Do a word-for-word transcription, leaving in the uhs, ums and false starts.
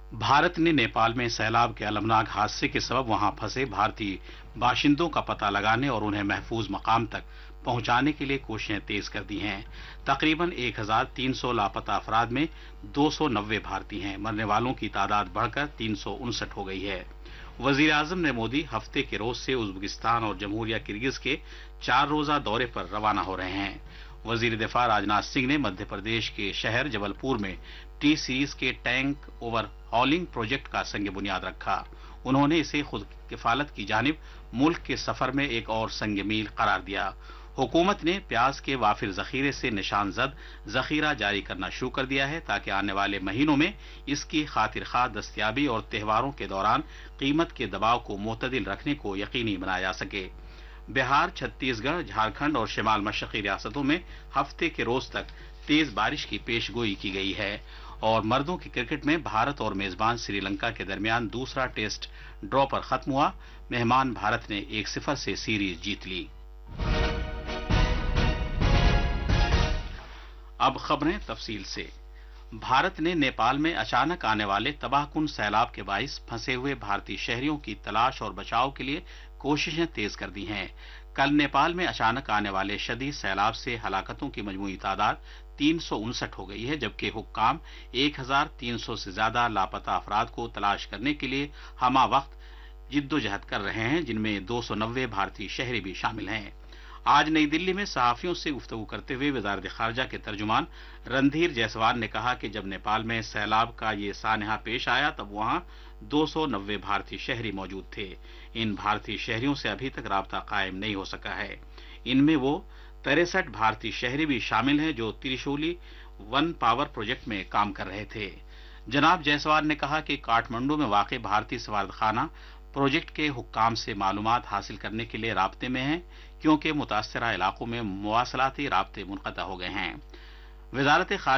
भारत ने नेपाल में सैलाब के अलमनाक हादसे के सबब वहां फंसे भारतीय बाशिंदों का पता लगाने और उन्हें महफूज मकाम तक पहुंचाने के लिए कोशिशें तेज कर दी हैं। तकरीबन एक हजार तीन सौ लापता अफराद में दो सौ नब्बे भारतीय हैं। मरने वालों की तादाद बढ़कर तीन सौ उनसठ हो गई है। वजीर आजम ने मोदी हफ्ते के रोज से उज्बेकिस्तान और जमहूरिया किर्गिज के चार रोजा दौरे पर रवाना हो रहे हैं। वजीर दिफा राजनाथ सिंह ने मध्य प्रदेश के शहर जबलपुर में टी सीरीज के टैंक ओवर हॉलिंग प्रोजेक्ट का संग बुनियाद रखा। उन्होंने इसे खुद किफालत की जानिब मुल्क के सफर में एक और संग मील करार दिया। हुकूमत ने प्याज के वाफिर जखीरे से निशान जद जखीरा जारी करना शुरू कर दिया है ताकि आने वाले महीनों में इसकी खातिर खा दस्तयाबी और त्योहारों के दौरान कीमत के दबाव को मुतदिल रखने को यकीनी बनाया जा सके। बिहार, छत्तीसगढ़, झारखंड और शिमाल मशरकी रियासतों में हफ्ते के रोज तक तेज बारिश की पेशगोई की गई है। और मर्दों की क्रिकेट में भारत और मेजबान श्रीलंका के दरमियान दूसरा टेस्ट ड्रॉ पर खत्म हुआ। मेहमान भारत ने एक सिफर से सीरीज जीत ली। अब खबरें तफसील से। भारत ने नेपाल में अचानक आने वाले तबाहकुन सैलाब के बाइस फंसे हुए भारतीय शहरियों की तलाश और बचाव के लिए कोशिशें तेज कर दी हैं। कल नेपाल में अचानक आने वाले शदीद सैलाब से हलाकतों की मजमूई तादाद तीन सौ उनसठ हो गई है, जबकि हुक्काम एक हजार तीन सौ से ज्यादा लापता अफराद को तलाश करने के लिए हमा वक्त जिद्दोजहद कर रहे हैं, जिनमें दो सौ नब्बे भारतीय शहरी भी शामिल हैं। आज नई दिल्ली में सहाफियों से गुफ्तगू करते हुए वजारत खारजा के तर्जुमान रणधीर जायसवाल ने कहा कि जब नेपाल में सैलाब का ये सानहा पेश आया तब वहां दो सौ नब्बे भारतीय शहरी मौजूद थे। इन भारतीय शहरियों से अभी तक राबता कायम नहीं हो सका है। इनमें वो तिरसठ भारतीय शहरी भी शामिल हैं जो त्रिशूली वन पावर प्रोजेक्ट में काम कर रहे थे। जनाब जायसवाल ने कहा कि काठमांडू में वाक़ भारतीय सफारतखाना प्रोजेक्ट के हुक्काम से मालूमात हासिल करने के लिए राब्ते में है, क्योंकि मुतासरा इलाकों में मुवासलाती राब्ते मुनक़ता हो गए हैं। वजारत